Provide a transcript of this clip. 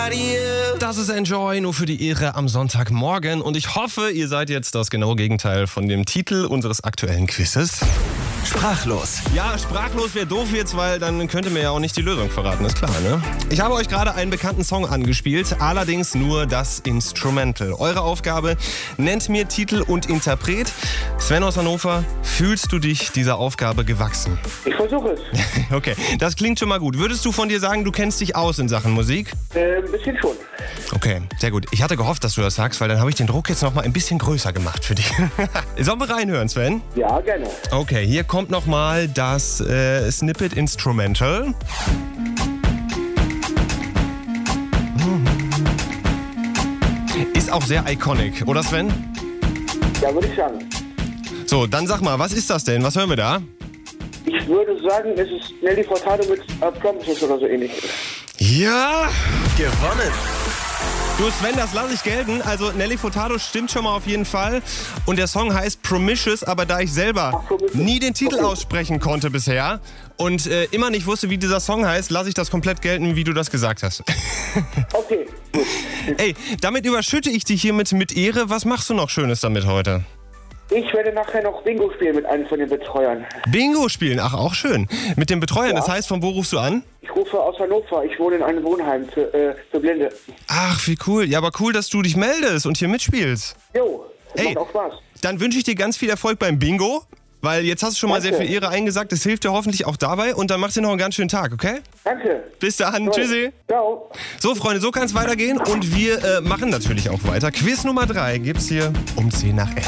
Das ist Enjoy, nur für die Ehre am Sonntagmorgen. Und ich hoffe, ihr seid jetzt das genaue Gegenteil von dem Titel unseres aktuellen Quizzes. Sprachlos. Ja, sprachlos wäre doof jetzt, weil dann könnt ihr mir ja auch nicht die Lösung verraten, ist klar, ne? Ich habe euch gerade einen bekannten Song angespielt, allerdings nur das Instrumental. Eure Aufgabe, nennt mir Titel und Interpret. Sven aus Hannover, fühlst du dich dieser Aufgabe gewachsen? Ich versuche es. Okay, das klingt schon mal gut. Würdest du von dir sagen, du kennst dich aus in Sachen Musik? Ein bisschen schon. Okay, sehr gut. Ich hatte gehofft, dass du das sagst, weil dann habe ich den Druck jetzt noch mal ein bisschen größer gemacht für dich. Sollen wir reinhören, Sven? Ja, gerne. Okay, hier kommt noch mal das Snippet Instrumental. Ist auch sehr iconic, oder Sven? Ja, würde ich sagen. So, dann sag mal, was ist das denn? Was hören wir da? Ich würde sagen, es ist Nelly Furtado mit Promises oder so ähnlich. Ja! Gewonnen. Du Sven, das lasse ich gelten. Also Nelly Furtado stimmt schon mal auf jeden Fall. Und der Song heißt Promiscuous, aber da ich selber nie den Titel aussprechen konnte bisher und immer nicht wusste, wie dieser Song heißt, lasse ich das komplett gelten, wie du das gesagt hast. Okay, gut. Ey, damit überschütte ich dich hiermit mit Ehre. Was machst du noch Schönes damit heute? Ich werde nachher noch Bingo spielen mit einem von den Betreuern. Bingo spielen, ach auch schön. Mit den Betreuern, Ja. Das heißt, von wo rufst du an? Ich rufe aus Hannover. Ich wohne in einem Wohnheim für Blinde. Ach, wie cool. Ja, aber cool, dass du dich meldest und hier mitspielst. Jo, das Ey. macht auch Spaß. Dann wünsche ich dir ganz viel Erfolg beim Bingo, weil jetzt hast du schon mal sehr Danke. viel Ehre eingesagt. Das hilft dir hoffentlich auch dabei und dann machst du noch einen ganz schönen Tag, okay? Danke. Bis dann, Toll. tschüssi. Ciao. So, Freunde, so kann es weitergehen und wir machen natürlich auch weiter. Quiz Nummer 3 gibt's hier um 10 nach 11.